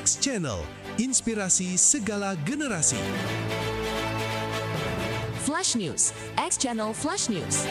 X Channel, inspirasi segala generasi. Flash News, X Channel Flash News.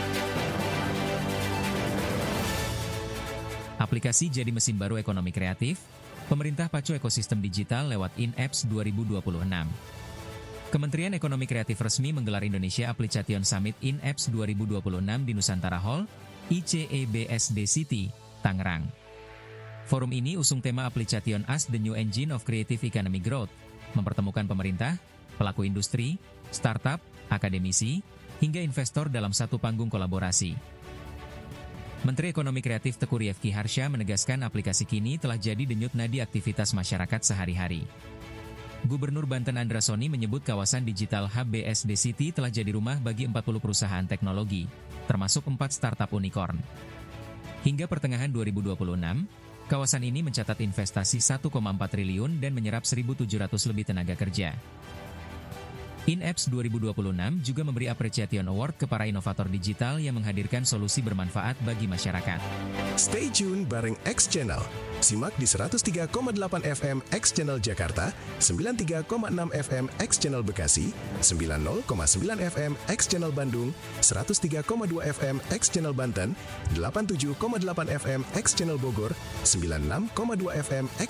Aplikasi jadi mesin baru ekonomi kreatif, pemerintah pacu ekosistem digital lewat InApps 2026. Kementerian Ekonomi Kreatif resmi menggelar Indonesia Application Summit InApps 2026 di Nusantara Hall, ICEBSD City, Tangerang. Forum ini usung tema Application as the New Engine of Creative Economy Growth, mempertemukan pemerintah, pelaku industri, startup, akademisi, hingga investor dalam satu panggung kolaborasi. Menteri Ekonomi Kreatif Teuku Rifki Harsha menegaskan aplikasi kini telah jadi denyut nadi aktivitas masyarakat sehari-hari. Gubernur Banten Andra Soni menyebut kawasan digital hub BSD City telah jadi rumah bagi 40 perusahaan teknologi, termasuk 4 startup unicorn. Hingga pertengahan 2026, kawasan ini mencatat investasi 1,4 triliun dan menyerap 1.700 lebih tenaga kerja. InApps 2026 juga memberi Appreciation Award ke para inovator digital yang menghadirkan solusi bermanfaat bagi masyarakat. Stay tune bareng X Channel. Simak di 103,8 FM X Channel Jakarta, 93,6 FM X Channel Bekasi, 90,9 FM X Channel Bandung, 103,2 FM X Channel Banten, 87,8 FM X Channel Bogor, 96,2 FM X